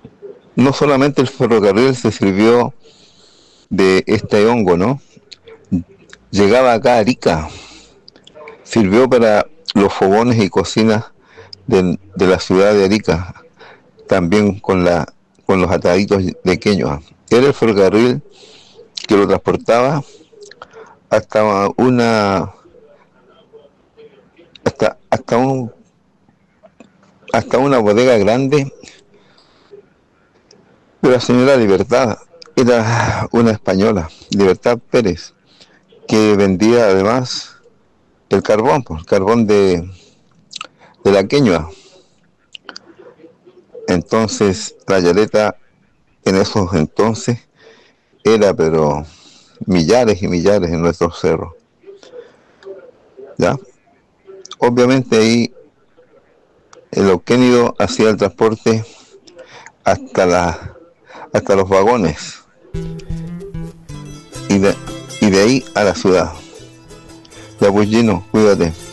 No solamente el ferrocarril se sirvió de este hongo, ¿no? Llegaba acá a Arica, sirvió para los fogones y cocinas de la ciudad de Arica, también con los ataditos de Queñoa. Era el ferrocarril que lo transportaba hasta una hasta hasta un hasta una bodega grande de la señora Libertad. Era una española, Libertad Pérez, que vendía además el carbón, pues, el carbón de la Queñoa. Entonces la Yaleta en esos entonces era pero millares y millares en nuestros cerros, ¿ya? Obviamente ahí el Euquénido hacía el transporte hasta hasta los vagones y de, y de ahí a la ciudad. Ya pues Gino, cuídate.